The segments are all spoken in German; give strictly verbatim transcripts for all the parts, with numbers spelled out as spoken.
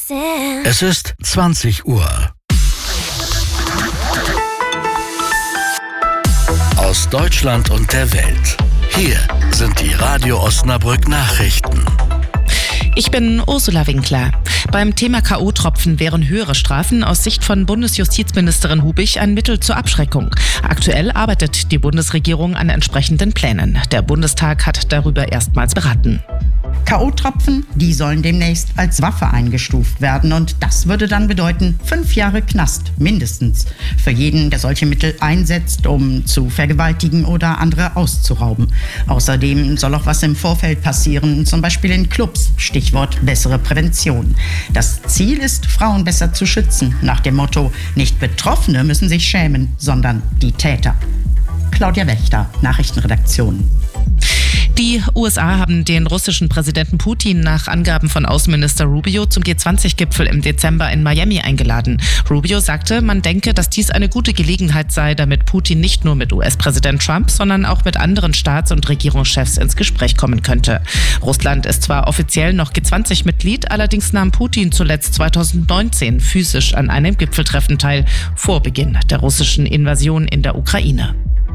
listen. Es ist zwanzig Uhr. Aus Deutschland und der Welt. Hier sind die Radio Osnabrück Nachrichten. Ich bin Ursula Winkler. Beim Thema K O-Tropfen wären höhere Strafen aus Sicht von Bundesjustizministerin Hubig ein Mittel zur Abschreckung. Aktuell arbeitet die Bundesregierung an entsprechenden Plänen. Der Bundestag hat darüber erstmals beraten. K O-Tropfen, die sollen demnächst als Waffe eingestuft werden und das würde dann bedeuten fünf Jahre Knast, mindestens, für jeden, der solche Mittel einsetzt, um zu vergewaltigen oder andere auszurauben. Außerdem soll auch was im Vorfeld passieren, zum Beispiel in Clubs, Stichwort bessere Prävention. Das Ziel ist, Frauen besser zu schützen, nach dem Motto, nicht Betroffene müssen sich schämen, sondern die Täter. Claudia Wächter, Nachrichtenredaktion. Die U S A haben den russischen Präsidenten Putin nach Angaben von Außenminister Rubio zum G zwanzig Gipfel im Dezember in Miami eingeladen. Rubio sagte, man denke, dass dies eine gute Gelegenheit sei, damit Putin nicht nur mit U S-Präsident Trump, sondern auch mit anderen Staats- und Regierungschefs ins Gespräch kommen könnte. Russland ist zwar offiziell noch G zwanzig Mitglied, allerdings nahm Putin zuletzt zweitausendneunzehn physisch an einem Gipfeltreffen teil, vor Beginn der russischen Invasion in der Ukraine.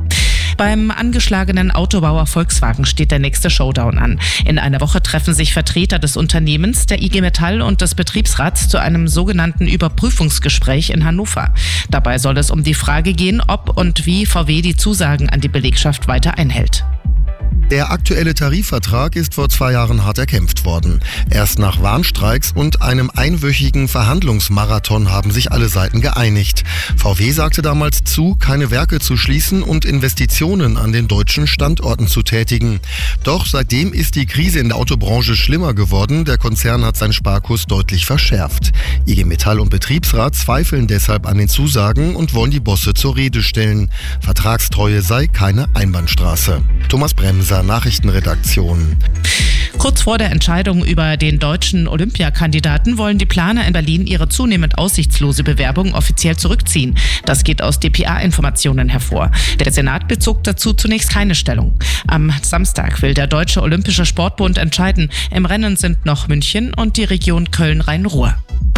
Beim angeschlagenen Autobauer Volkswagen steht der nächste Showdown an. In einer Woche treffen sich Vertreter des Unternehmens, der I G Metall und des Betriebsrats zu einem sogenannten Überprüfungsgespräch in Hannover. Dabei soll es um die Frage gehen, ob und wie V W die Zusagen an die Belegschaft weiter einhält. Der aktuelle Tarifvertrag ist vor zwei Jahren hart erkämpft worden. Erst nach Warnstreiks und einem einwöchigen Verhandlungsmarathon haben sich alle Seiten geeinigt. V W sagte damals zu, keine Werke zu schließen und Investitionen an den deutschen Standorten zu tätigen. Doch seitdem ist die Krise in der Autobranche schlimmer geworden. Der Konzern hat seinen Sparkurs deutlich verschärft. I G Metall und Betriebsrat zweifeln deshalb an den Zusagen und wollen die Bosse zur Rede stellen. Vertragstreue sei keine Einbahnstraße. Thomas Bremser, Nachrichtenredaktion. Kurz vor der Entscheidung über den deutschen Olympiakandidaten wollen die Planer in Berlin ihre zunehmend aussichtslose Bewerbung offiziell zurückziehen. Das geht aus D P A-Informationen hervor. Der Senat bezog dazu zunächst keine Stellung. Am Samstag will der Deutsche Olympische Sportbund entscheiden. Im Rennen sind noch München und die Region Köln-Rhein-Ruhr.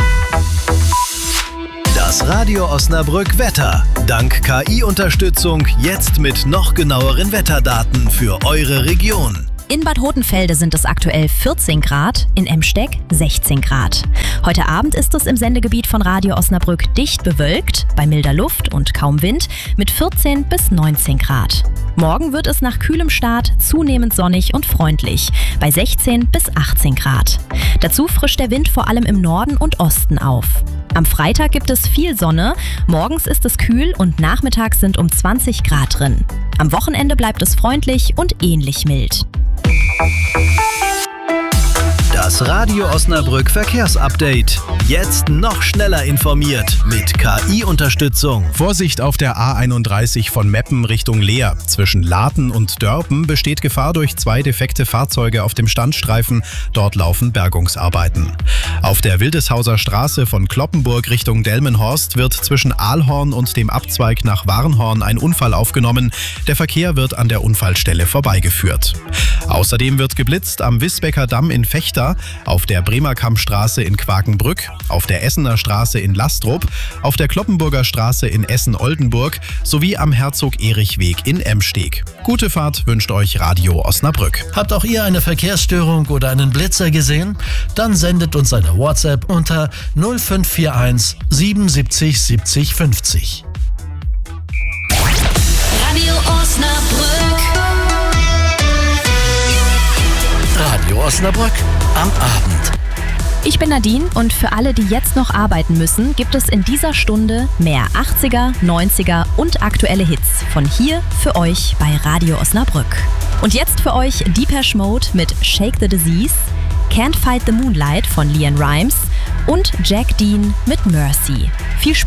Das Radio Osnabrück Wetter. Dank K I-Unterstützung jetzt mit noch genaueren Wetterdaten für eure Region. In Bad Hodenfelde sind es aktuell vierzehn Grad, in Emsteck sechzehn Grad. Heute Abend ist es im Sendegebiet von Radio Osnabrück dicht bewölkt, bei milder Luft und kaum Wind, mit vierzehn bis neunzehn Grad. Morgen wird es nach kühlem Start zunehmend sonnig und freundlich, bei sechzehn bis achtzehn Grad. Dazu frischt der Wind vor allem im Norden und Osten auf. Am Freitag gibt es viel Sonne, morgens ist es kühl und nachmittags sind um zwanzig Grad drin. Am Wochenende bleibt es freundlich und ähnlich mild. Das Radio Osnabrück Verkehrsupdate. Jetzt noch schneller informiert mit K I-Unterstützung. Vorsicht auf der A einunddreißig von Meppen Richtung Leer. Zwischen Laten und Dörpen besteht Gefahr durch zwei defekte Fahrzeuge auf dem Standstreifen. Dort laufen Bergungsarbeiten. Auf der Wildeshauser Straße von Cloppenburg Richtung Delmenhorst wird zwischen Aalhorn und dem Abzweig nach Warnhorn ein Unfall aufgenommen. Der Verkehr wird an der Unfallstelle vorbeigeführt. Außerdem wird geblitzt am Wisbecker Damm in Vechta, auf der Bremerkammstraße in Quakenbrück, auf der Essener Straße in Lastrup, auf der Kloppenburger Straße in Essen-Oldenburg sowie am Herzog-Erich-Weg in Emsteg. Gute Fahrt wünscht euch Radio Osnabrück. Habt auch ihr eine Verkehrsstörung oder einen Blitzer gesehen? Dann sendet uns eine WhatsApp unter null fünf vier eins siebenundsiebzig siebzig fünfzig. Radio Osnabrück. Radio Osnabrück am Abend. Ich bin Nadine und für alle, die jetzt noch arbeiten müssen, gibt es in dieser Stunde mehr achtziger, neunziger und aktuelle Hits von hier für euch bei Radio Osnabrück. Und jetzt für euch Depeche Mode mit Shake the Disease, Can't Fight the Moonlight von Leanne Rimes und Jack Dean mit Mercy. Viel Spaß!